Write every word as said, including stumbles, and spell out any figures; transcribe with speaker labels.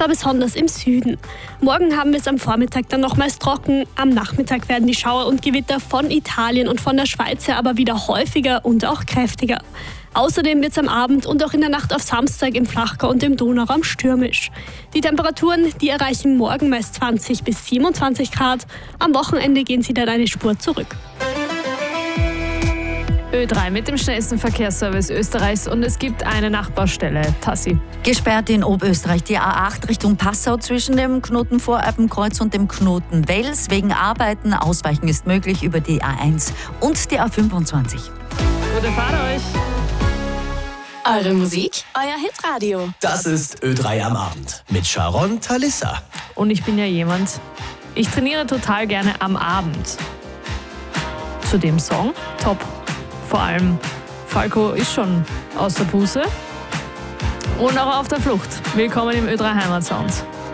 Speaker 1: zwar besonders im Süden. Morgen haben wir es am Vormittag dann nochmals trocken. Am Nachmittag werden die Schauer und Gewitter von Italien und von der Schweiz her aber wieder häufiger und auch kräftiger. Außerdem wird es am Abend und auch in der Nacht auf Samstag im Flachgau und im Donauraum stürmisch. Die Temperaturen, die erreichen morgen meist zwanzig bis siebenundzwanzig Grad. Am Wochenende gehen sie dann eine Spur zurück.
Speaker 2: Ö drei mit dem schnellsten Verkehrsservice Österreichs und es gibt eine Nachbaustelle. Tassi.
Speaker 3: Gesperrt in Oberösterreich die A acht Richtung Passau zwischen dem Knoten Voralpenkreuz und dem Knoten Wels. Wegen Arbeiten ausweichen ist möglich über die A eins und die A fünfundzwanzig.
Speaker 2: Gute Fahrt euch!
Speaker 4: Eure Musik, euer Hitradio.
Speaker 5: Das ist Ö drei am Abend mit Sharon Talissa.
Speaker 2: Und ich bin ja jemand, ich trainiere total gerne am Abend. Zu dem Song, top. Vor allem Falco ist schon aus der Puste und auch auf der Flucht. Willkommen im Ö drei Heimatsound.